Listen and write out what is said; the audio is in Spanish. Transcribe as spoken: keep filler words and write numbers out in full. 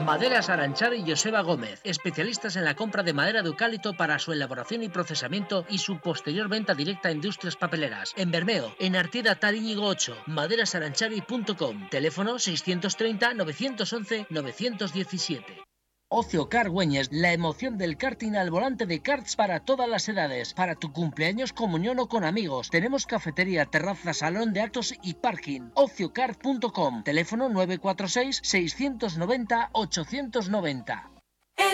Maderas Aranchar y Joseba Gómez, especialistas en la compra de madera de eucalipto para su elaboración y procesamiento y su posterior venta directa a industrias papeleras. En Bermeo, en Artieda Taríñigo ocho, maderas aranchavi punto com. Teléfono seiscientos treinta, novecientos once, novecientos diecisiete. Ocio Car Güeñes, la emoción del karting al volante de karts para todas las edades. Para tu cumpleaños, comunión o con amigos. Tenemos cafetería, terraza, salón de actos y parking. ocio car punto com. Teléfono nueve cuatro seis, seiscientos noventa, ochocientos noventa.